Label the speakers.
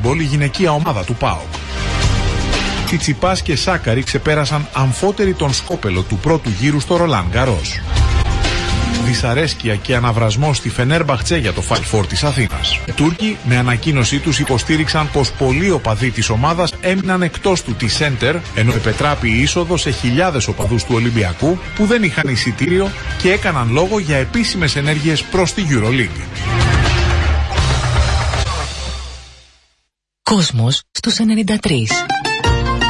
Speaker 1: η γυναικεία ομάδα του ΠΑΟΚ. Τσιτσιπάς και Σάκαρη ξεπέρασαν αμφότεροι τον σκόπελο του πρώτου γύρου στο Ρολάν Γκαρός. Δυσαρέσκεια και αναβρασμό στη Φενέρμπαχτσε για το Final Four της Αθήνας. Οι Τούρκοι με ανακοίνωσή τους υποστήριξαν πως πολλοί οπαδοί της ομάδας έμειναν εκτός του τη Center, ενώ επετράπη η είσοδο σε χιλιάδες οπαδούς του Ολυμπιακού που δεν είχαν εισιτήριο και έκαναν λόγο για επίσημες ενέργειες προς τη EuroLeague.
Speaker 2: Κόσμος στους 93.